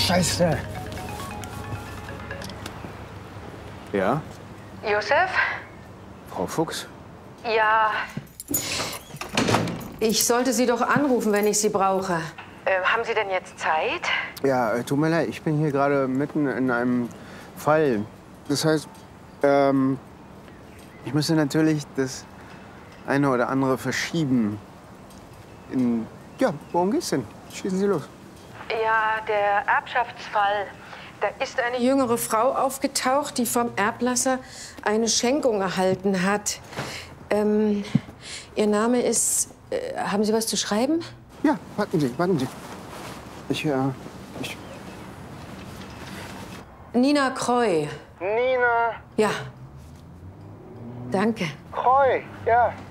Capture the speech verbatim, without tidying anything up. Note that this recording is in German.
Scheiße. Ja? Josef? Frau Fuchs? Ja. Ich sollte Sie doch anrufen, wenn ich Sie brauche. Äh, haben Sie denn jetzt Zeit? Ja, äh, tut mir leid, ich bin hier gerade mitten in einem Fall. Das heißt, ähm, ich müsste natürlich das eine oder andere verschieben. In, ja, worum geht's denn? Schießen Sie los. Ja, der Erbschaftsfall. Da ist eine jüngere Frau aufgetaucht, die vom Erblasser eine Schenkung erhalten hat. Ähm, ihr Name ist... Äh, haben Sie was zu schreiben? Ja, warten Sie, warten Sie. Ich, äh, ich... Nina Kreu. Nina Ja. Danke. Kreu, ja.